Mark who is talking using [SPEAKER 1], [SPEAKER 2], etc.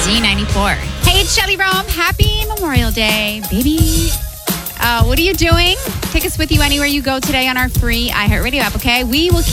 [SPEAKER 1] Z94. Hey, it's Shelly Rome. Happy Memorial Day, baby. What are you doing? Take us with you anywhere you go today on our free iHeartRadio app, okay? We will